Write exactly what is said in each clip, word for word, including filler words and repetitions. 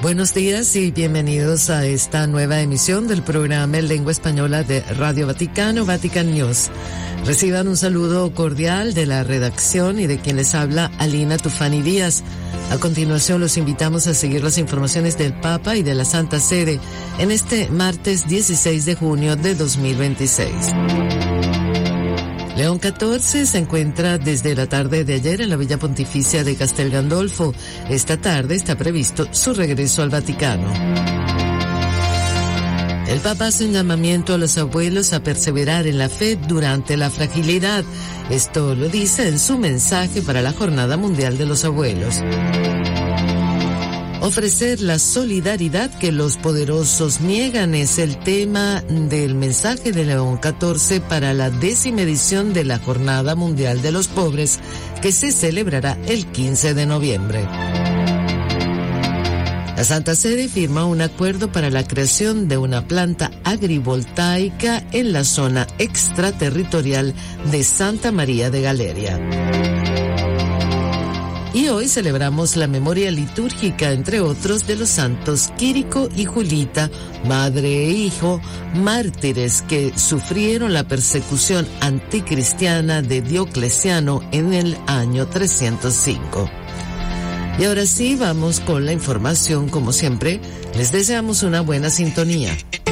Buenos días y bienvenidos a esta nueva emisión del programa en lengua española de Radio Vaticano, Vatican News. Reciban un saludo cordial de la redacción y de quien les habla, Alina Tufani Díaz. A continuación los invitamos a seguir las informaciones del Papa y de la Santa Sede en este martes dieciséis de junio de dos mil veintiséis. León catorce se encuentra desde la tarde de ayer en la Villa Pontificia de Castel Gandolfo. Esta tarde está previsto su regreso al Vaticano. El Papa hace un llamamiento a los abuelos a perseverar en la fe durante la fragilidad. Esto lo dice en su mensaje para la Jornada Mundial de los Abuelos. Ofrecer la solidaridad que los poderosos niegan es el tema del mensaje de León catorce para la décima edición de la Jornada Mundial de los Pobres, que se celebrará el quince de noviembre. La Santa Sede firma un acuerdo para la creación de una planta agrivoltaica en la zona extraterritorial de Santa María de Galeria. Y hoy celebramos la memoria litúrgica, entre otros, de los santos Quirico y Julita, madre e hijo, mártires que sufrieron la persecución anticristiana de Diocleciano en el año trescientos cinco. Y ahora sí, vamos con la información. Como siempre, les deseamos una buena sintonía.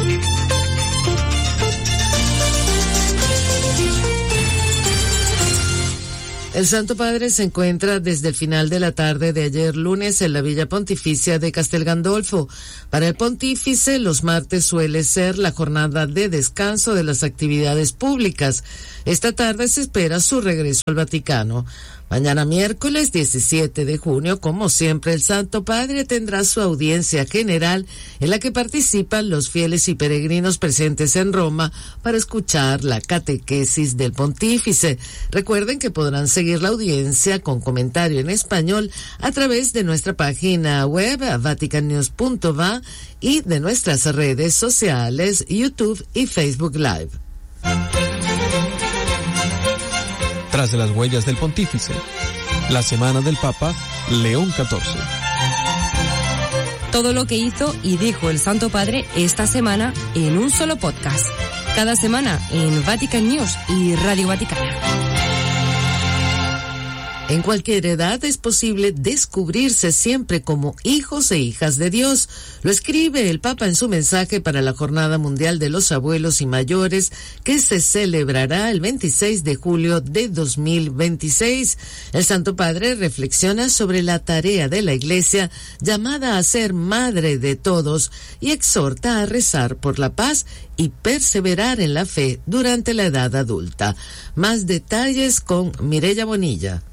El Santo Padre se encuentra desde el final de la tarde de ayer lunes en la Villa Pontificia de Castel Gandolfo. Para el pontífice, los martes suele ser la jornada de descanso de las actividades públicas. Esta tarde se espera su regreso al Vaticano. Mañana miércoles diecisiete de junio, como siempre, el Santo Padre tendrá su audiencia general en la que participan los fieles y peregrinos presentes en Roma para escuchar la catequesis del pontífice. Recuerden que podrán seguir la audiencia con comentario en español a través de nuestra página web vatican news punto va y de nuestras redes sociales YouTube y Facebook Live. Tras de las huellas del pontífice, la semana del Papa León catorce. Todo lo que hizo y dijo el Santo Padre esta semana en un solo podcast. Cada semana en Vatican News y Radio Vaticana. En cualquier edad es posible descubrirse siempre como hijos e hijas de Dios. Lo escribe el Papa en su mensaje para la Jornada Mundial de los Abuelos y Mayores, que se celebrará el veintiséis de julio de dos mil veintiséis. El Santo Padre reflexiona sobre la tarea de la Iglesia, llamada a ser madre de todos, y exhorta a rezar por la paz y perseverar en la fe durante la edad adulta. Más detalles con Mireya Bonilla.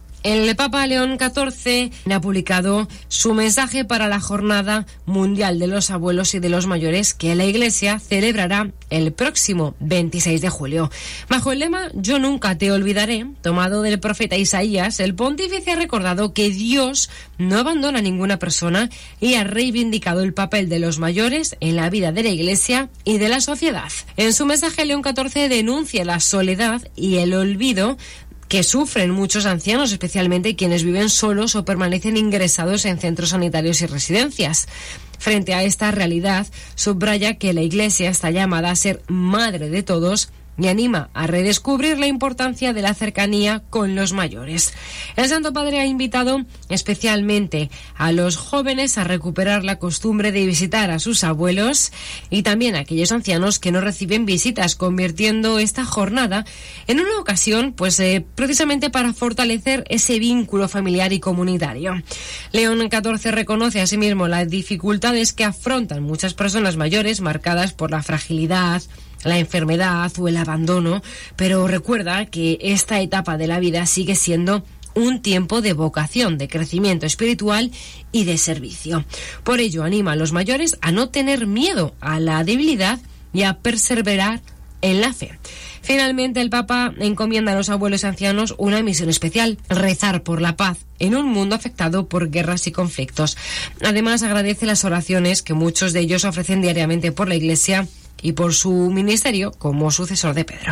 El Papa León catorce ha publicado su mensaje para la Jornada Mundial de los Abuelos y de los Mayores, que la Iglesia celebrará el próximo veintiséis de julio. Bajo el lema "Yo nunca te olvidaré", tomado del profeta Isaías, el pontífice ha recordado que Dios no abandona a ninguna persona y ha reivindicado el papel de los mayores en la vida de la Iglesia y de la sociedad. En su mensaje, León catorce denuncia la soledad y el olvido que sufren muchos ancianos, especialmente quienes viven solos o permanecen ingresados en centros sanitarios y residencias. Frente a esta realidad, subraya que la Iglesia está llamada a ser madre de todos y anima a redescubrir la importancia de la cercanía con los mayores. El Santo Padre ha invitado especialmente a los jóvenes a recuperar la costumbre de visitar a sus abuelos y también a aquellos ancianos que no reciben visitas, convirtiendo esta jornada en una ocasión pues eh, precisamente para fortalecer ese vínculo familiar y comunitario. León catorce reconoce asimismo las dificultades que afrontan muchas personas mayores marcadas por la fragilidad, la enfermedad o el abandono, pero recuerda que esta etapa de la vida sigue siendo un tiempo de vocación, de crecimiento espiritual y de servicio. Por ello, anima a los mayores a no tener miedo a la debilidad y a perseverar en la fe. Finalmente, el Papa encomienda a los abuelos y ancianos una misión especial: rezar por la paz en un mundo afectado por guerras y conflictos. Además, agradece las oraciones que muchos de ellos ofrecen diariamente por la Iglesia y por su ministerio como sucesor de Pedro.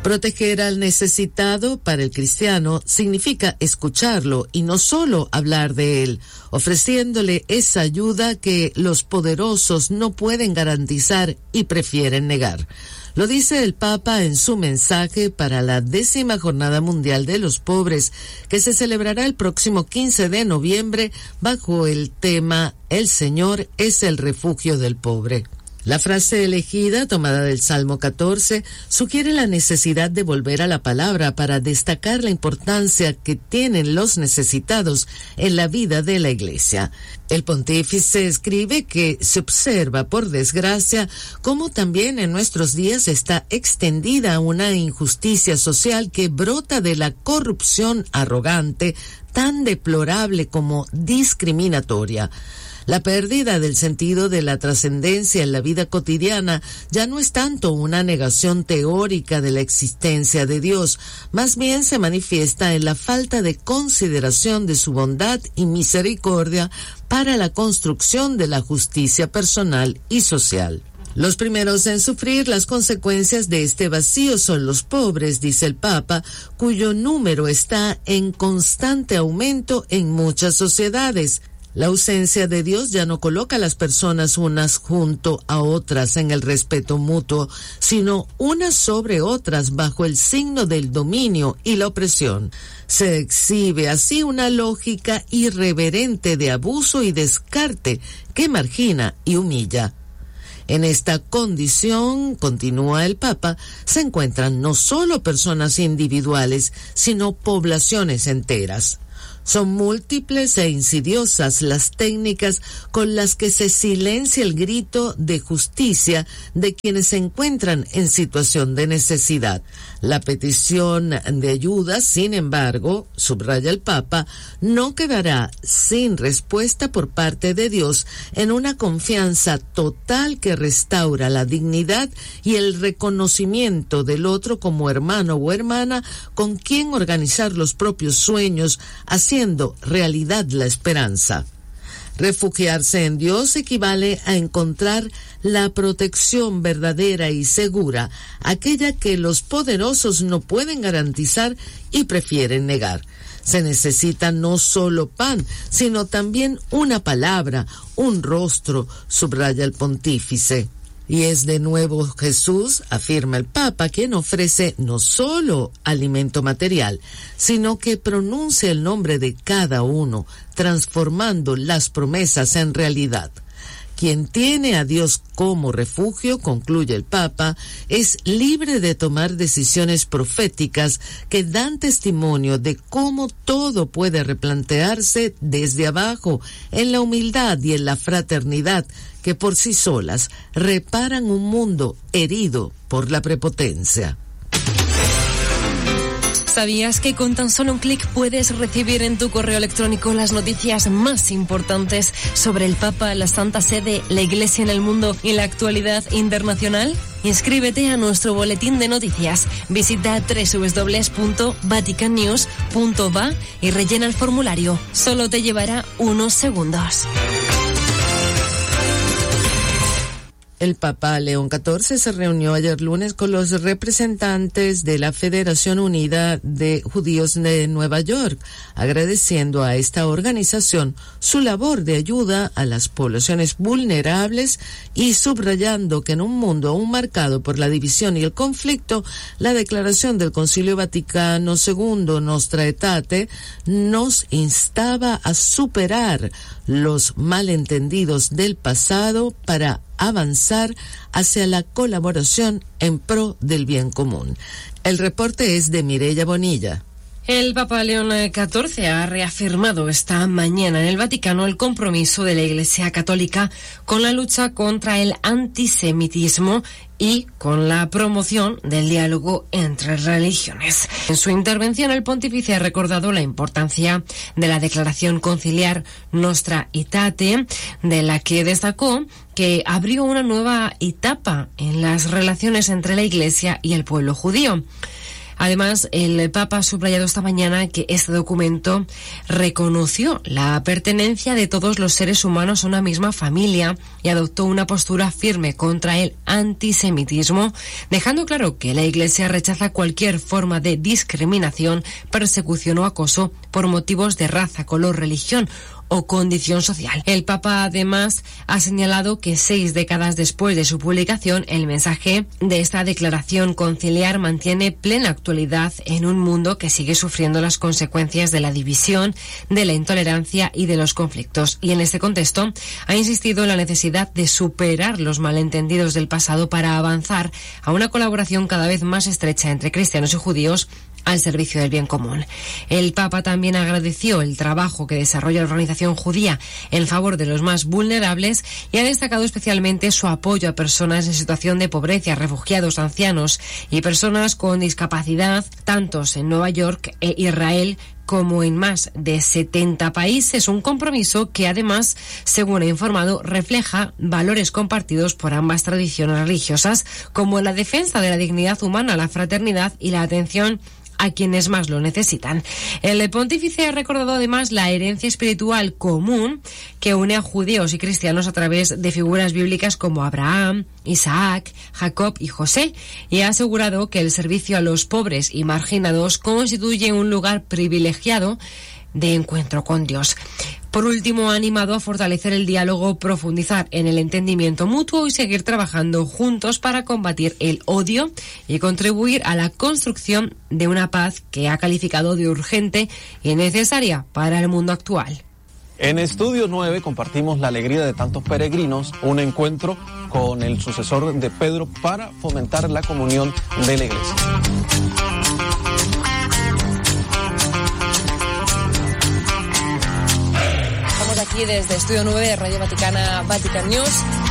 Proteger al necesitado para el cristiano significa escucharlo y no solo hablar de él, ofreciéndole esa ayuda que los poderosos no pueden garantizar y prefieren negar. Lo dice el Papa en su mensaje para la décima Jornada Mundial de los Pobres, que se celebrará el próximo quince de noviembre bajo el tema El Señor es el refugio del pobre. La frase elegida, tomada del Salmo catorce, sugiere la necesidad de volver a la palabra para destacar la importancia que tienen los necesitados en la vida de la Iglesia. El pontífice escribe que se observa, por desgracia, cómo también en nuestros días está extendida una injusticia social que brota de la corrupción arrogante, tan deplorable como discriminatoria. La pérdida del sentido de la trascendencia en la vida cotidiana ya no es tanto una negación teórica de la existencia de Dios, más bien se manifiesta en la falta de consideración de su bondad y misericordia para la construcción de la justicia personal y social. Los primeros en sufrir las consecuencias de este vacío son los pobres, dice el Papa, cuyo número está en constante aumento en muchas sociedades. La ausencia de Dios ya no coloca a las personas unas junto a otras en el respeto mutuo, sino unas sobre otras bajo el signo del dominio y la opresión. Se exhibe así una lógica irreverente de abuso y descarte que margina y humilla. En esta condición, continúa el Papa, se encuentran no solo personas individuales, sino poblaciones enteras. Son múltiples e insidiosas las técnicas con las que se silencia el grito de justicia de quienes se encuentran en situación de necesidad. La petición de ayuda, sin embargo, subraya el Papa, no quedará sin respuesta por parte de Dios en una confianza total que restaura la dignidad y el reconocimiento del otro como hermano o hermana con quien organizar los propios sueños, haciendo realidad la esperanza. Refugiarse en Dios equivale a encontrar la protección verdadera y segura, aquella que los poderosos no pueden garantizar y prefieren negar. Se necesita no solo pan, sino también una palabra, un rostro, subraya el pontífice. Y es de nuevo Jesús, afirma el Papa, quien ofrece no solo alimento material, sino que pronuncia el nombre de cada uno, transformando las promesas en realidad. Quien tiene a Dios como refugio, concluye el Papa, es libre de tomar decisiones proféticas que dan testimonio de cómo todo puede replantearse desde abajo, en la humildad y en la fraternidad, que por sí solas reparan un mundo herido por la prepotencia. ¿Sabías que con tan solo un clic puedes recibir en tu correo electrónico las noticias más importantes sobre el Papa, la Santa Sede, la Iglesia en el mundo y la actualidad internacional? Inscríbete a nuestro boletín de noticias. Visita doble u doble u doble u punto vatican news punto va y rellena el formulario. Solo te llevará unos segundos. El Papa León catorce se reunió ayer lunes con los representantes de la Federación Unida de Judíos de Nueva York, agradeciendo a esta organización su labor de ayuda a las poblaciones vulnerables y subrayando que en un mundo aún marcado por la división y el conflicto, la declaración del Concilio Vaticano segundo, Nostra Aetate, nos instaba a superar los malentendidos del pasado para avanzar hacia la colaboración en pro del bien común. El reporte es de Mireya Bonilla. El Papa León catorce ha reafirmado esta mañana en el Vaticano el compromiso de la Iglesia Católica con la lucha contra el antisemitismo y con la promoción del diálogo entre religiones. En su intervención, el pontífice ha recordado la importancia de la declaración conciliar Nostra Aetate, de la que destacó que abrió una nueva etapa en las relaciones entre la Iglesia y el pueblo judío. Además, el Papa ha subrayado esta mañana que este documento reconoció la pertenencia de todos los seres humanos a una misma familia y adoptó una postura firme contra el antisemitismo, dejando claro que la Iglesia rechaza cualquier forma de discriminación, persecución o acoso por motivos de raza, color, religión o condición social. El Papa además ha señalado que seis décadas después de su publicación, el mensaje de esta declaración conciliar mantiene plena actualidad en un mundo que sigue sufriendo las consecuencias de la división, de la intolerancia y de los conflictos. Y en este contexto ha insistido en la necesidad de superar los malentendidos del pasado para avanzar a una colaboración cada vez más estrecha entre cristianos y judíos al servicio del bien común. El Papa también agradeció el trabajo que desarrolla la organización judía en favor de los más vulnerables y ha destacado especialmente su apoyo a personas en situación de pobreza, refugiados, ancianos y personas con discapacidad, tantos en Nueva York e Israel como en más de setenta países, un compromiso que además, según ha informado, refleja valores compartidos por ambas tradiciones religiosas, como la defensa de la dignidad humana, la fraternidad y la atención a quienes más lo necesitan. El pontífice ha recordado además la herencia espiritual común que une a judíos y cristianos a través de figuras bíblicas como Abraham, Isaac, Jacob y José, y ha asegurado que el servicio a los pobres y marginados constituye un lugar privilegiado de encuentro con Dios. Por último, ha animado a fortalecer el diálogo, profundizar en el entendimiento mutuo y seguir trabajando juntos para combatir el odio y contribuir a la construcción de una paz que ha calificado de urgente y necesaria para el mundo actual. En Estudio nueve compartimos la alegría de tantos peregrinos, un encuentro con el sucesor de Pedro para fomentar la comunión de la Iglesia. Aquí desde Estudio nueve de Radio Vaticana, Vatican News.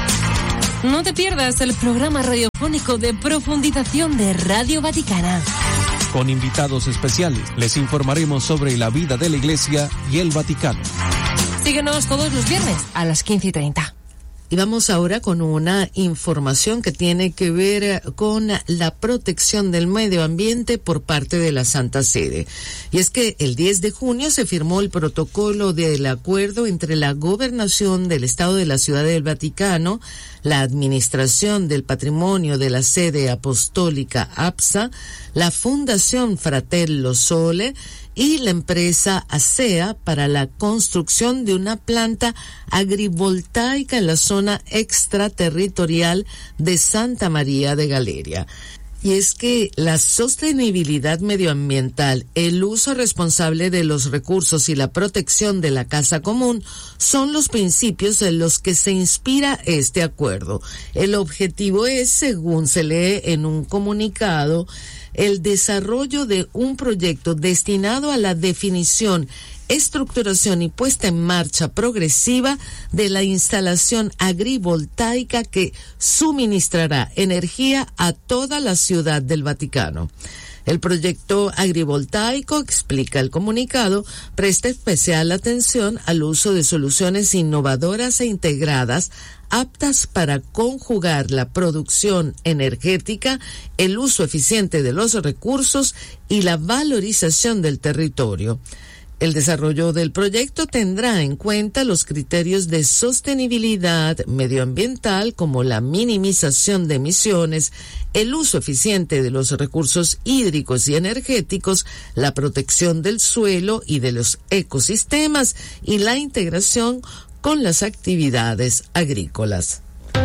No te pierdas el programa radiofónico de profundización de Radio Vaticana. Con invitados especiales les informaremos sobre la vida de la Iglesia y el Vaticano. Síguenos todos los viernes a las quince y treinta. Y vamos ahora con una información que tiene que ver con la protección del medio ambiente por parte de la Santa Sede. Y es que el diez de junio se firmó el protocolo del acuerdo entre la Gobernación del Estado de la Ciudad del Vaticano, la Administración del Patrimonio de la Sede Apostólica A P S A, la Fundación Fratello Sole y la empresa ASEA para la construcción de una planta agrivoltaica en la zona extraterritorial de Santa María de Galeria. Y es que la sostenibilidad medioambiental, el uso responsable de los recursos y la protección de la casa común son los principios en los que se inspira este acuerdo. El objetivo es, según se lee en un comunicado, el desarrollo de un proyecto destinado a la definición, estructuración y puesta en marcha progresiva de la instalación agrivoltaica que suministrará energía a toda la ciudad del Vaticano. El proyecto agrivoltaico, explica el comunicado, presta especial atención al uso de soluciones innovadoras e integradas aptas para conjugar la producción energética, el uso eficiente de los recursos y la valorización del territorio. El desarrollo del proyecto tendrá en cuenta los criterios de sostenibilidad medioambiental como la minimización de emisiones, el uso eficiente de los recursos hídricos y energéticos, la protección del suelo y de los ecosistemas y la integración con las actividades agrícolas.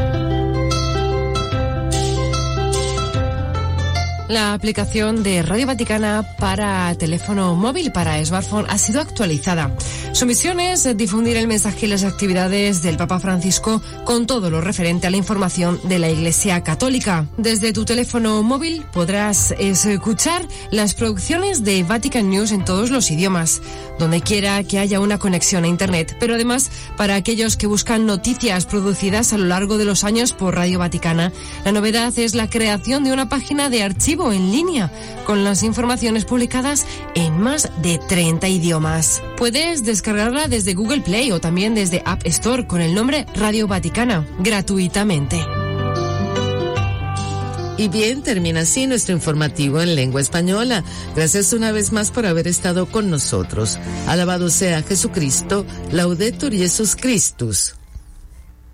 La aplicación de Radio Vaticana para teléfono móvil, para smartphone, ha sido actualizada. Su misión es difundir el mensaje y las actividades del Papa Francisco con todo lo referente a la información de la Iglesia Católica. Desde tu teléfono móvil podrás escuchar las producciones de Vatican News en todos los idiomas, donde quiera que haya una conexión a Internet, pero además para aquellos que buscan noticias producidas a lo largo de los años por Radio Vaticana, la novedad es la creación de una página de archivo en línea con las informaciones publicadas en más de treinta idiomas. Puedes descargarla desde Google Play o también desde App Store con el nombre Radio Vaticana, gratuitamente. Y bien, termina así nuestro informativo en lengua española. Gracias una vez más por haber estado con nosotros. Alabado sea Jesucristo, Laudetur Jesus Christus.